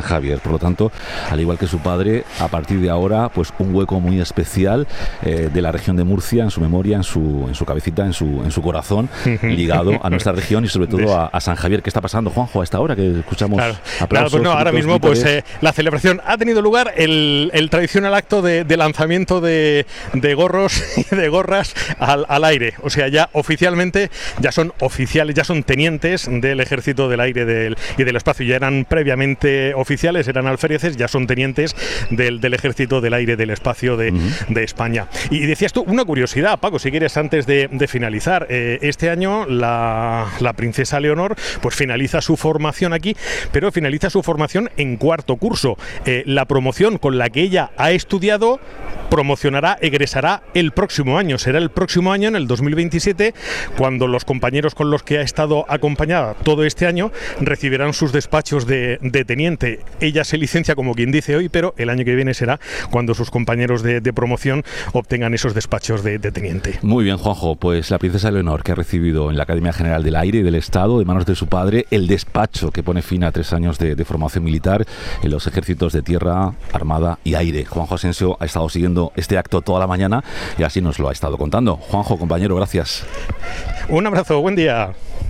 Javier. Por lo tanto, al igual que su padre, a partir de ahora, pues un hueco muy especial de la región de Murcia en su memoria, en su cabecita, en su corazón, ligado a nuestra región y sobre todo a San Javier. ¿Qué está pasando, Juanjo, a esta hora que escuchamos aplausos? Pues no, ahora mismo pues la celebración ha tenido lugar, el tradicional acto de lanzamiento de gorros y de gorras al aire. O sea, ya oficialmente ya son oficiales, ya son tenientes del Ejército del Aire y del Espacio. Ya eran previamente oficiales, eran alféreces, ya son tenientes del Ejército del Aire y del Espacio de España. Y decías tú, una curiosidad, Paco, si quieres, antes de finalizar. Este año la princesa Leonor pues finaliza su formación aquí, pero finaliza su formación en cuarto curso. La promoción con la que ella ha estudiado egresará el próximo año. Será el próximo año, en el 2027, cuando los compañeros con los que ha estado acompañada todo este año recibirán sus despachos de teniente. Ella se licencia, como quien dice, hoy, pero el año que viene será cuando sus compañeros de promoción obtengan esos despachos de teniente. Muy bien, Juanjo, pues la princesa Leonor, que ha recibido en la Academia General del Aire y del Estado, de manos de su padre, el despacho que pone fin a 3 años de formación militar en los ejércitos de tierra, armada y aire. Juanjo Asensio ha estado siguiendo este acto toda la mañana y así nos lo ha estado contando. Juanjo, compañero, gracias. Un abrazo, buen día.